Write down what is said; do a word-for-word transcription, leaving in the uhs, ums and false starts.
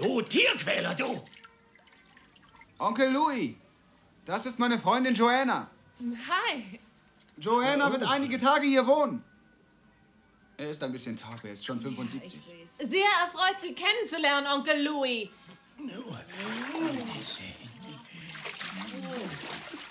Du Tierquäler, du! Onkel Louis, das ist meine Freundin Joanna. Hi. Joanna Oh. wird einige Tage hier wohnen. Er ist ein bisschen taub, er ist schon fünfundsiebzig. Ich sehe es. Sehr erfreut, Sie kennenzulernen, Onkel Louis.